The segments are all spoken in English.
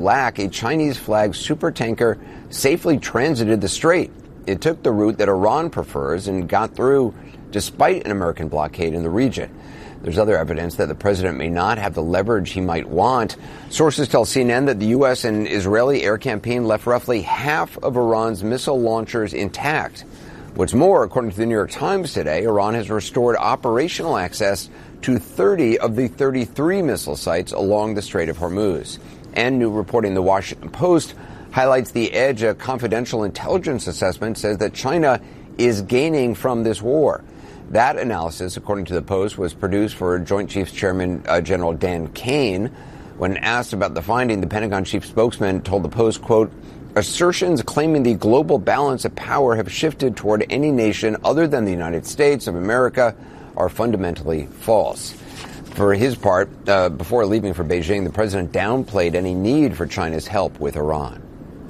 A Chinese-flagged supertanker safely transited the strait. It took the route that Iran prefers and got through despite an American blockade in the region. There's other evidence that the president may not have the leverage he might want. Sources tell CNN that the U.S. and Israeli air campaign left roughly half of Iran's missile launchers intact. What's more, according to the New York Times today, Iran has restored operational access to 30 of the 33 missile sites along the Strait of Hormuz. And new reporting in the Washington Post highlights the edge. A confidential intelligence assessment says that China is gaining from this war. That analysis, according to the Post, was produced for Joint Chiefs Chairman General Dan Kane. When asked about the finding, the Pentagon chief spokesman told the Post, quote, assertions claiming the global balance of power have shifted toward any nation other than the United States of America are fundamentally false. For his part, before leaving for Beijing, the president downplayed any need for China's help with Iran.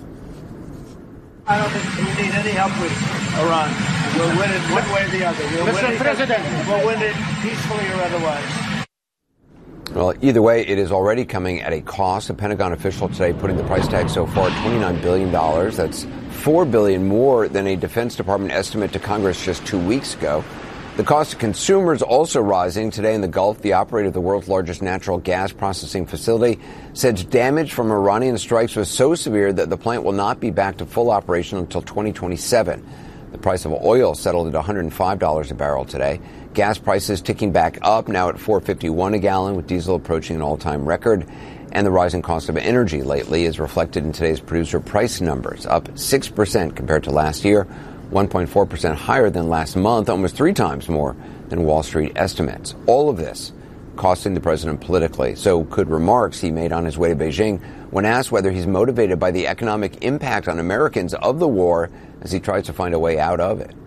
I don't think we need any help with Iran. We'll win it one way or the other. Mr. President, we'll win it peacefully or otherwise. Well, either way, it is already coming at a cost. A Pentagon official today putting the price tag so far at $29 billion. That's $4 billion more than a Defense Department estimate to Congress just 2 weeks ago. The cost to consumers also rising. Today in the Gulf, the operator of the world's largest natural gas processing facility said damage from Iranian strikes was so severe that the plant will not be back to full operation until 2027. The price of oil settled at $105 a barrel today. Gas prices ticking back up, now at $4.51 a gallon, with diesel approaching an all-time record. And the rising cost of energy lately is reflected in today's producer price numbers, up 6% compared to last year, 1.4% higher than last month, almost 3 times more than Wall Street estimates. All of this costing the president politically. So could remarks he made on his way to Beijing when asked whether he's motivated by the economic impact on Americans of the war as he tries to find a way out of it.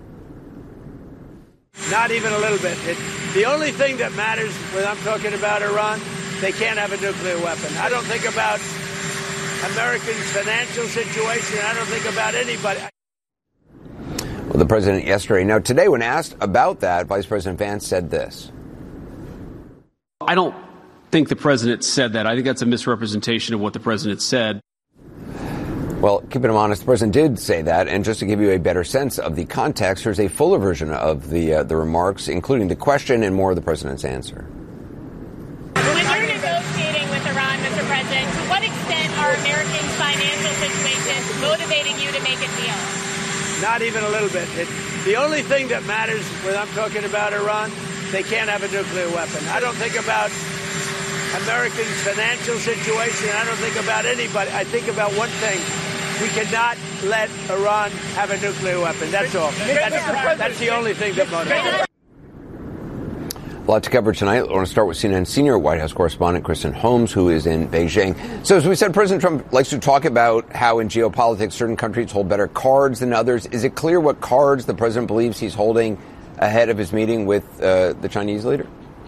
Not even a little bit. The only thing that matters when I'm talking about Iran, they can't have a nuclear weapon. I don't think about Americans' financial situation. I don't think about anybody. Well, the president yesterday. Now, today, when asked about that, Vice President Vance said this. I don't think the president said that. I think that's a misrepresentation of what the president said. Well, keeping him honest, the president did say that. And just to give you a better sense of the context, here's a fuller version of the remarks, including the question and more of the president's answer. When you're negotiating with Iran, Mr. President, to what extent are Americans' financial situations motivating you to make a deal? Not even a little bit. The only thing that matters when I'm talking about Iran, they can't have a nuclear weapon. I don't think about Americans' financial situation. I don't think about anybody. I think about one thing. We cannot let Iran have a nuclear weapon. That's all. That's the only thing that motivates. A lot to cover tonight. I want to start with CNN senior White House correspondent Kristen Holmes, who is in Beijing. So as we said, President Trump likes to talk about how in geopolitics certain countries hold better cards than others. Is it clear what cards the president believes he's holding ahead of his meeting with the Chinese leader?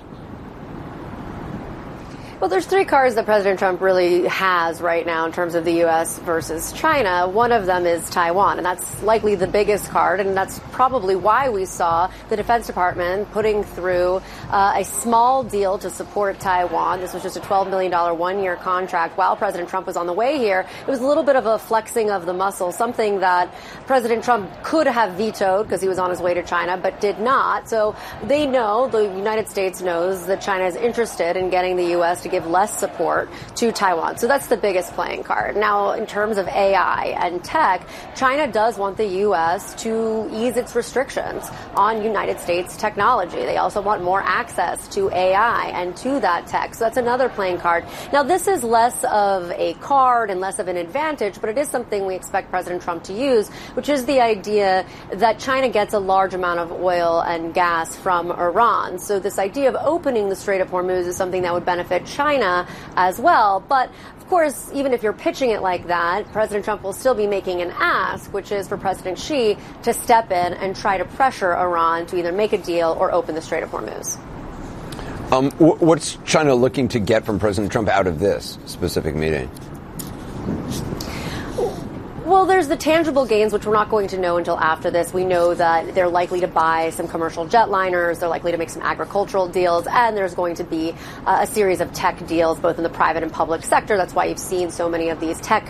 Well, there's 3 cards that President Trump really has right now in terms of the U.S. versus China. One of them is Taiwan, and that's likely the biggest card, and that's probably why we saw the Defense Department putting through a small deal to support Taiwan. This was just a $12 million one-year contract while President Trump was on the way here. It was a little bit of a flexing of the muscle, something that President Trump could have vetoed because he was on his way to China, but did not. So they know, the United States knows, that China is interested in getting the U.S. to give less support to Taiwan. So that's the biggest playing card. Now, in terms of AI and tech, China does want the U.S. to ease its restrictions on United States technology. They also want more access to AI and to that tech. So that's another playing card. Now, this is less of a card and less of an advantage, but it is something we expect President Trump to use, which is the idea that China gets a large amount of oil and gas from Iran. So this idea of opening the Strait of Hormuz is something that would benefit China as well. But of course, even if you're pitching it like that, President Trump will still be making an ask, which is for President Xi to step in and try to pressure Iran to either make a deal or open the Strait of Hormuz. What's China looking to get from President Trump out of this specific meeting? Well, there's the tangible gains, which we're not going to know until after this. We know that they're likely to buy some commercial jetliners, they're likely to make some agricultural deals, and there's going to be a series of tech deals, both in the private and public sector. That's why you've seen so many of these tech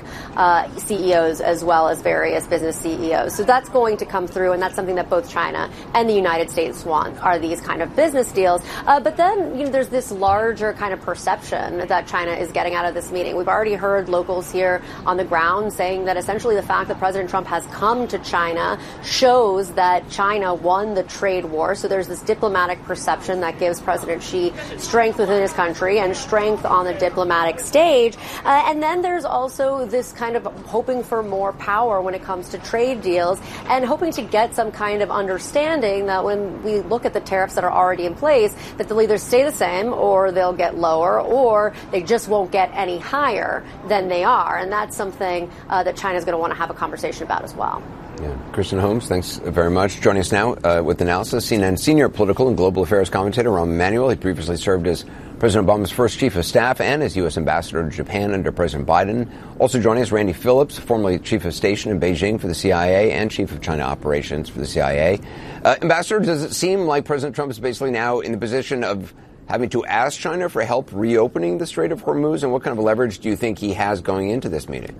CEOs as well as various business CEOs. So that's going to come through, and that's something that both China and the United States want, are these kind of business deals. But then, there's this larger kind of perception that China is getting out of this meeting. We've already heard locals here on the ground saying that essentially the fact that President Trump has come to China shows that China won the trade war. So there's this diplomatic perception that gives President Xi strength within his country and strength on the diplomatic stage. And then there's also this kind of hoping for more power when it comes to trade deals and hoping to get some kind of understanding that when we look at the tariffs that are already in place, that they'll either stay the same or they'll get lower or they just won't get any higher than they are. And that's something that China's going to want to have a conversation about as well. Yeah. Kristen Holmes, thanks very much. Joining us now with analysis, CNN senior political and global affairs commentator Rahm Emanuel. He previously served as President Obama's first chief of staff and as U.S. ambassador to Japan under President Biden. Also joining us, Randy Phillips, formerly chief of station in Beijing for the CIA and chief of China operations for the CIA. Ambassador, does it seem like President Trump is basically now in the position of having to ask China for help reopening the Strait of Hormuz? And what kind of leverage do you think he has going into this meeting?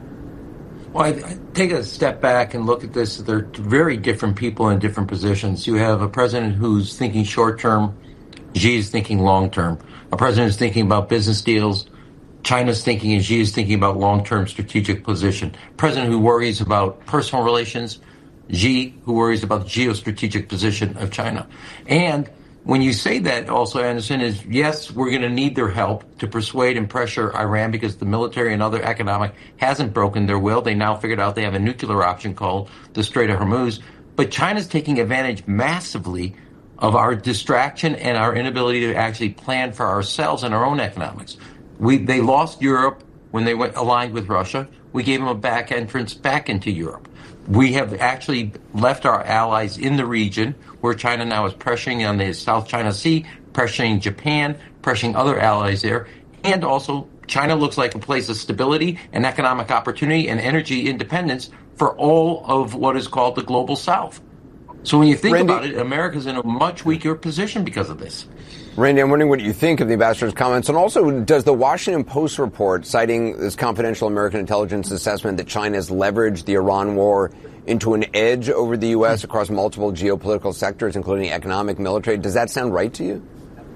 Well, I take a step back and look at this. They're very different people in different positions. You have a president who's thinking short-term. Xi is thinking long-term. A president is thinking about business deals. China's thinking and Xi is thinking about long-term strategic position. President who worries about personal relations. Xi who worries about the geostrategic position of China. And when you say that also, Anderson, is yes, we're going to need their help to persuade and pressure Iran because the military and other economic hasn't broken their will. They now figured out they have a nuclear option called the Strait of Hormuz. But China's taking advantage massively of our distraction and our inability to actually plan for ourselves and our own economics. They lost Europe when they went aligned with Russia. We gave them a back entrance back into Europe. We have actually left our allies in the region where China now is pressuring on the South China Sea, pressuring Japan, pressuring other allies there. And also, China looks like a place of stability and economic opportunity and energy independence for all of what is called the global South. So when you think about it, America's in a much weaker position because of this. Randy, I'm wondering what you think of the ambassador's comments. And also, does the Washington Post report, citing this confidential American intelligence assessment that China has leveraged the Iran war into an edge over the U.S. across multiple geopolitical sectors, including economic, military, does that sound right to you?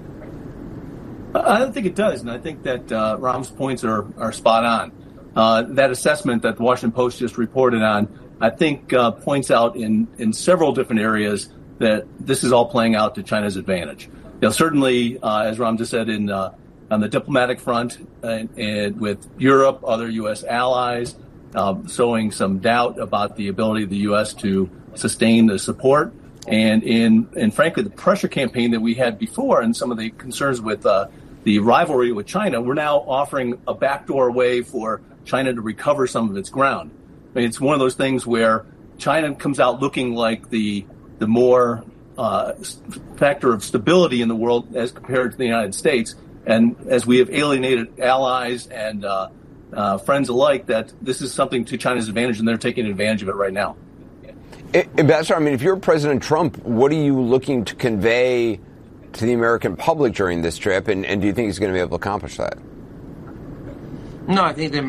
I don't think it does. And I think that Rahm's points are spot on. That assessment that the Washington Post just reported on, I think points out in several different areas that this is all playing out to China's advantage. Certainly, as Rahm just said, on the diplomatic front and with Europe, other U.S. allies, showing some doubt about the ability of the U.S. to sustain the support. And frankly, the pressure campaign that we had before and some of the concerns with the rivalry with China, we're now offering a backdoor way for China to recover some of its ground. I mean, it's one of those things where China comes out looking like the more factor of stability in the world as compared to the United States. And as we have alienated allies and friends alike, that this is something to China's advantage, and they're taking advantage of it right now. Ambassador, I mean, if you're President Trump, what are you looking to convey to the American public during this trip, and do you think he's going to be able to accomplish that? No, I think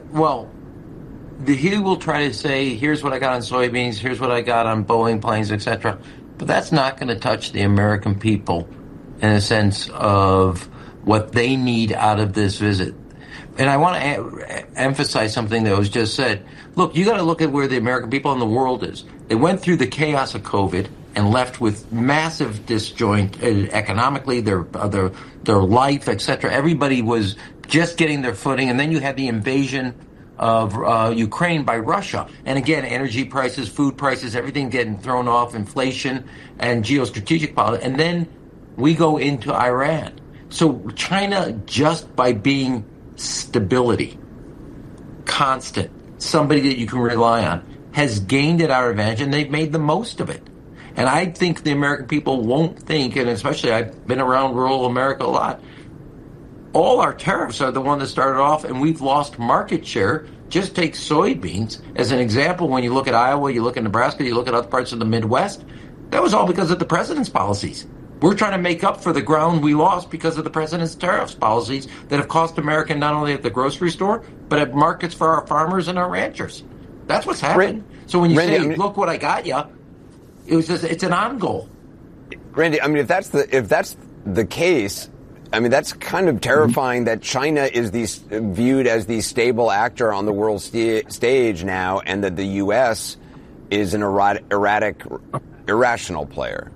he will try to say, here's what I got on soybeans, here's what I got on Boeing planes, etc. But that's not going to touch the American people in a sense of what they need out of this visit. And I want to emphasize something that was just said. Look, you got to look at where the American people in the world is. They went through the chaos of COVID and left with massive disjoint economically, their life, etc. Everybody was just getting their footing, and then you had the invasion of Ukraine by Russia. And again, energy prices, food prices, everything getting thrown off, inflation and geostrategic policy. And then we go into Iran. So China, just by being stability, constant, somebody that you can rely on, has gained at our advantage, and they've made the most of it. And I think the American people won't think, and especially I've been around rural America a lot, all our tariffs are the one that started off, and we've lost market share. Just take soybeans as an example. When you look at Iowa, you look at Nebraska, you look at other parts of the Midwest, that was all because of the president's policies. We're trying to make up for the ground we lost because of the president's tariffs policies that have cost America not only at the grocery store, but at markets for our farmers and our ranchers. That's what's happening. So when you say, look what I got you, it's an on goal. Randy, I mean, if that's the case, I mean, that's kind of terrifying that China is viewed as the stable actor on the world stage now, and that the U.S. is an erratic, irrational player.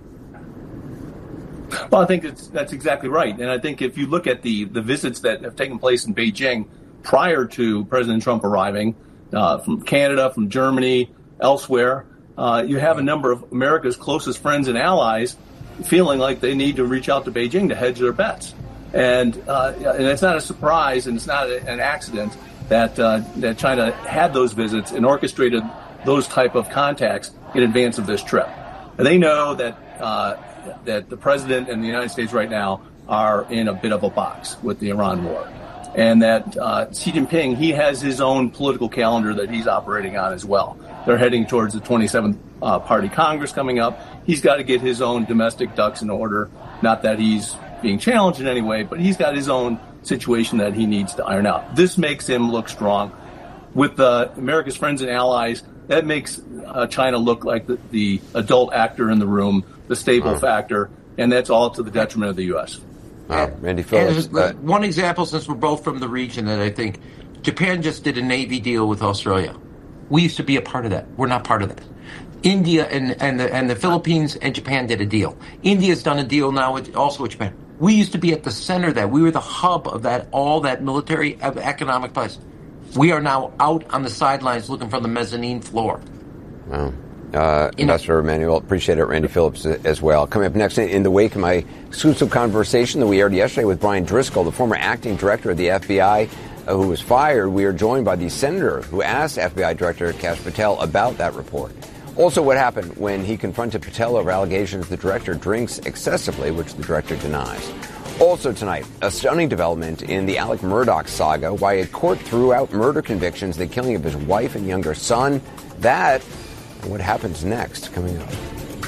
Well, I think that's exactly right. And I think if you look at the visits that have taken place in Beijing prior to President Trump arriving, from Canada, from Germany, elsewhere, you have a number of America's closest friends and allies feeling like they need to reach out to Beijing to hedge their bets. And it's not a surprise, and it's not an accident that China had those visits and orchestrated those type of contacts in advance of this trip. And they know that the president and the United States right now are in a bit of a box with the Iran war. And that Xi Jinping, he has his own political calendar that he's operating on as well. They're heading towards the 27th Party Congress coming up. He's got to get his own domestic ducks in order. Not that he's being challenged in any way, but he's got his own situation that he needs to iron out. This makes him look strong. With America's friends and allies, that makes China look like the adult actor in the room, the stable factor, and that's all to the detriment of the U.S. Randy Phillips. One example, since we're both from the region, that I think Japan just did a Navy deal with Australia. We used to be a part of that. We're not part of that. India and the Philippines and Japan did a deal. India's done a deal now also with Japan. We used to be at the center of that. We were the hub of that, all that military economic place. We are now out on the sidelines looking from the mezzanine floor. Wow. Investor Emmanuel, appreciate it. Randy Phillips as well. Coming up next, in the wake of my exclusive conversation that we aired yesterday with Brian Driscoll, the former acting director of the FBI, who was fired, we are joined by the senator who asked FBI Director Kash Patel about that report. Also, what happened when he confronted Patel over allegations the director drinks excessively, which the director denies. Also tonight, a stunning development in the Alec Murdaugh saga, why a court threw out murder convictions, the killing of his wife and younger son. That and what happens next, coming up.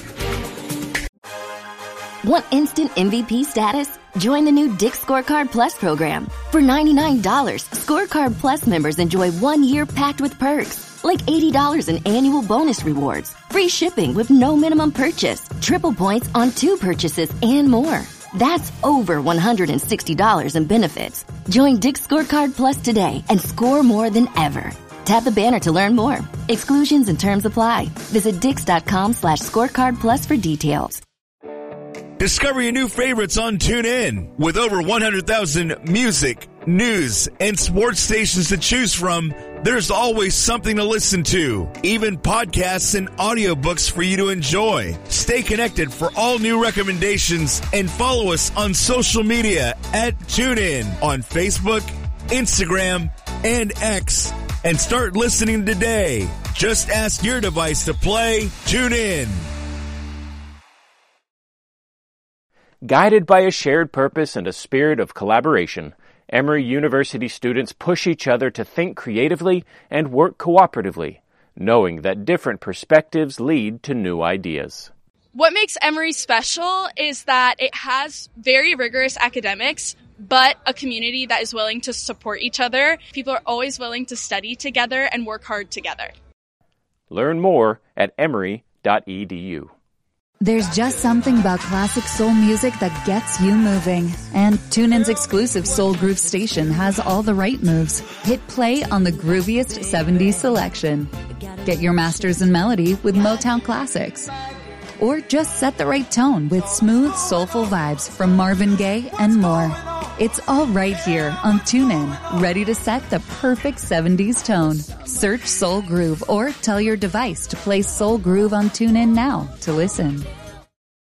Want instant MVP status? Join the new Dick's Scorecard Plus program. For $99, Scorecard Plus members enjoy 1 year packed with perks, like $80 in annual bonus rewards, free shipping with no minimum purchase, triple points on 2 purchases, and more. That's over $160 in benefits. Join Dick's Scorecard Plus today and score more than ever. Tap the banner to learn more. Exclusions and terms apply. Visit Dix.com/scorecard plus for details. Discover your new favorites on TuneIn. With over 100,000 music, news, and sports stations to choose from, there's always something to listen to. Even podcasts and audiobooks for you to enjoy. Stay connected for all new recommendations and follow us on social media at TuneIn on Facebook, Instagram, and X. And start listening today. Just ask your device to play TuneIn. Guided by a shared purpose and a spirit of collaboration, Emory University students push each other to think creatively and work cooperatively, knowing that different perspectives lead to new ideas. What makes Emory special is that it has very rigorous academics, but a community that is willing to support each other. People are always willing to study together and work hard together. Learn more at emory.edu. There's just something about classic soul music that gets you moving. And TuneIn's exclusive Soul Groove station has all the right moves. Hit play on the grooviest 70s selection. Get your masters in melody with Motown classics. Or just set the right tone with smooth, soulful vibes from Marvin Gaye and more. It's all right here on TuneIn, ready to set the perfect 70s tone. Search Soul Groove or tell your device to play Soul Groove on TuneIn now to listen.